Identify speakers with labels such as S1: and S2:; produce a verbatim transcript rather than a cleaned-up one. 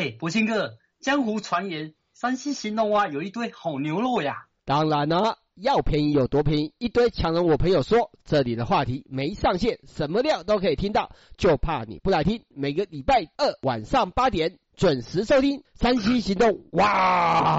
S1: 哎，博清哥，江湖传言山西行动蛙有一堆好牛肉呀。
S2: 当然了，要便宜有多便宜，一堆强人我朋友说，这里的话题没上限，什么料都可以听到，就怕你不来听。每个礼拜二晚上八点准时收听山西行动哇。